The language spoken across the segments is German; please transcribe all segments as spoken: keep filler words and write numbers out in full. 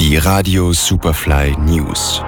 Die Radio Superfly News.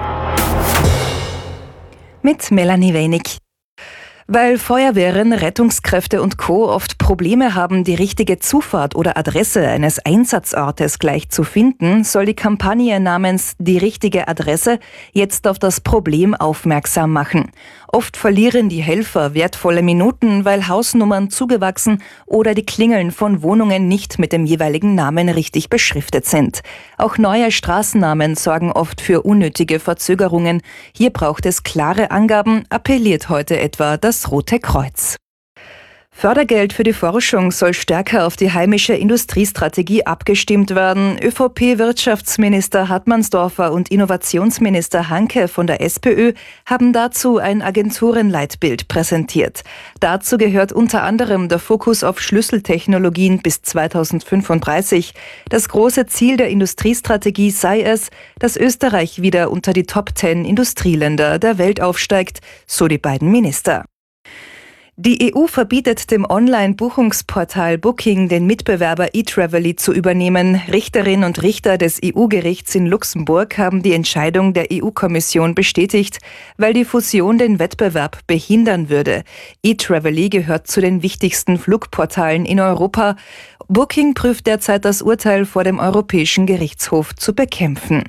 Mit Melanie Wenig. Weil Feuerwehren, Rettungskräfte und Co. oft Probleme haben, die richtige Zufahrt oder Adresse eines Einsatzortes gleich zu finden, soll die Kampagne namens Die richtige Adresse jetzt auf das Problem aufmerksam machen. Oft verlieren die Helfer wertvolle Minuten, weil Hausnummern zugewachsen oder die Klingeln von Wohnungen nicht mit dem jeweiligen Namen richtig beschriftet sind. Auch neue Straßennamen sorgen oft für unnötige Verzögerungen. Hier braucht es klare Angaben, appelliert heute etwa das Rote Kreuz. Fördergeld für die Forschung soll stärker auf die heimische Industriestrategie abgestimmt werden. ÖVP-Wirtschaftsminister Hartmannsdorfer und Innovationsminister Hanke von der SPÖ haben dazu ein Agenturenleitbild präsentiert. Dazu gehört unter anderem der Fokus auf Schlüsseltechnologien bis zweitausendfünfunddreißig. Das große Ziel der Industriestrategie sei es, dass Österreich wieder unter die Top zehn Industrieländer der Welt aufsteigt, so die beiden Minister. Die E U verbietet dem Online-Buchungsportal Booking, den Mitbewerber eTraveli zu übernehmen. Richterinnen und Richter des E U-Gerichts in Luxemburg haben die Entscheidung der E U-Kommission bestätigt, weil die Fusion den Wettbewerb behindern würde. eTraveli gehört zu den wichtigsten Flugportalen in Europa. Booking prüft derzeit das Urteil vor dem Europäischen Gerichtshof zu bekämpfen.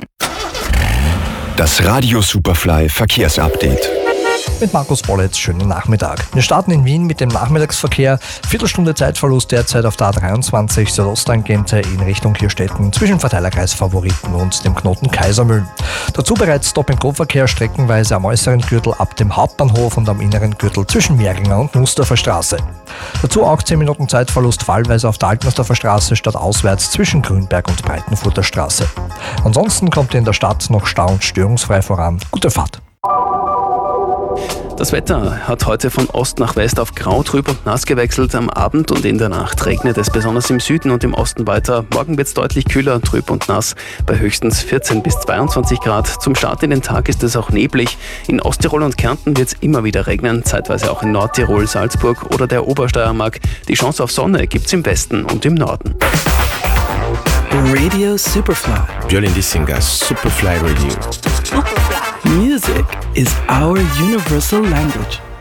Das Radio Superfly Verkehrsupdate. Mit Markus Bollitz, schönen Nachmittag. Wir starten in Wien mit dem Nachmittagsverkehr. Viertelstunde Zeitverlust derzeit auf der A dreiundzwanzig Südosttangente in Richtung Hirstetten zwischen Verteilerkreis Favoriten und dem Knoten Kaisermühlen. Dazu bereits Stop-and-Go-Verkehr streckenweise am äußeren Gürtel ab dem Hauptbahnhof und am inneren Gürtel zwischen Mehringer und Nussdorfer Straße. Dazu auch zehn Minuten Zeitverlust fallweise auf der Altmersdorfer Straße statt auswärts zwischen Grünberg und Breitenfurter Straße. Ansonsten kommt in der Stadt noch stau- und störungsfrei voran. Gute Fahrt! Das Wetter hat heute von Ost nach West auf grau, trüb und nass gewechselt. Am Abend und in der Nacht regnet es besonders im Süden und im Osten weiter. Morgen wird es deutlich kühler, trüb und nass, bei höchstens vierzehn bis zweiundzwanzig Grad. Zum Start in den Tag ist es auch neblig. In Osttirol und Kärnten wird es immer wieder regnen, zeitweise auch in Nordtirol, Salzburg oder der Obersteiermark. Die Chance auf Sonne gibt es im Westen und im Norden. Radio Superfly. Björn Dissingas Superfly Radio. Music is our universal language.